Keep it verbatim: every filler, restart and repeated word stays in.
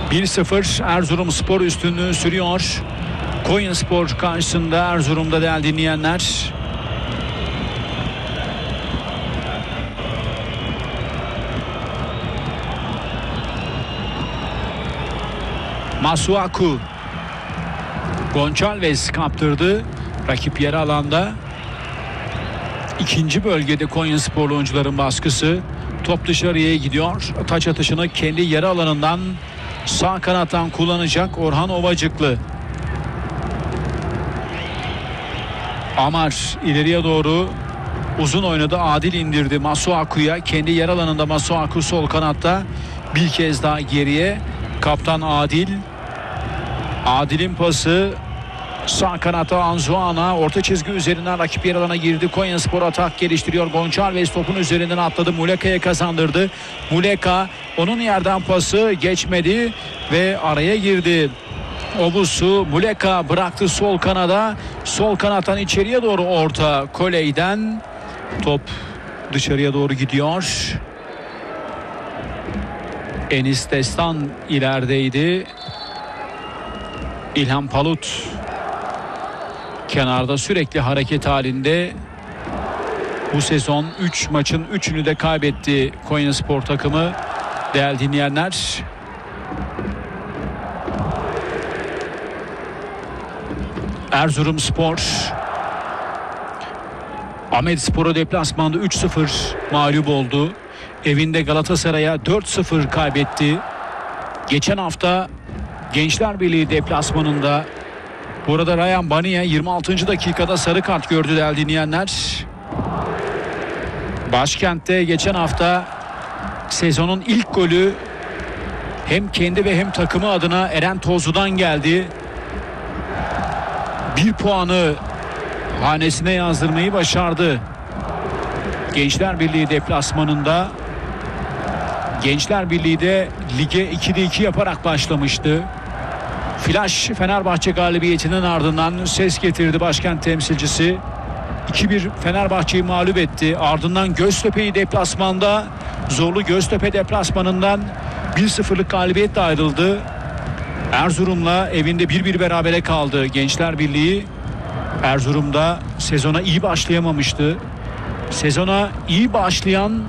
bir sıfır Erzurumspor üstünlüğü sürüyor. Konyaspor karşısında Erzurum'da değerli dinleyenler. Masuaku. Gonçalves kaptırdı. Rakip yarı alanda. İkinci bölgede Konyaspor oyuncuların baskısı. Top dışarıya gidiyor. Taç atışını kendi yarı alanından sağ kanattan kullanacak Orhan Ovacıklı. Amar ileriye doğru uzun oynadı. Adil indirdi Masuaku'ya. Kendi yarı alanında Masuaku sol kanatta. Bir kez daha geriye. Kaptan Adil. Adil'in pası sağ kanata Anzuana, orta çizgi üzerinden rakip yer alana girdi. Konyaspor atak geliştiriyor. Gonçalves topun üzerinden atladı. Muleka'ya kazandırdı. Muleka onun yerden pası geçmedi ve araya girdi. Obusu Muleka bıraktı sol kanada. Sol kanattan içeriye doğru orta Koley'den. Top dışarıya doğru gidiyor. Enis Destan ilerideydi. İlhan Palut kenarda sürekli hareket halinde. Bu sezon üç maçın üçünü de kaybetti Konyaspor takımı değerli dinleyenler. Erzurumspor Ahmetspor'a deplasmanda üç sıfır mağlup oldu. Evinde Galatasaray'a dört sıfır kaybetti. Geçen hafta Gençler Birliği deplasmanında burada Ryan Baniye yirmi altıncı dakikada sarı kart gördü değerli dinleyenler. Başkent'te geçen hafta sezonun ilk golü hem kendi ve hem takımı adına Eren Tozlu'dan geldi. Bir puanı hanesine yazdırmayı başardı. Gençler Birliği deplasmanında. Gençler Birliği de lige ikide iki yaparak başlamıştı. Flash Fenerbahçe galibiyetinin ardından ses getirdi başkent temsilcisi. iki bir Fenerbahçe'yi mağlup etti. Ardından Göztepe'yi deplasmanda, zorlu Göztepe deplasmanından bir sıfırlık galibiyetle ayrıldı. Erzurum'la evinde bir bir berabere kaldı Gençler Birliği. Erzurum'da sezona iyi başlayamamıştı. Sezona iyi başlayan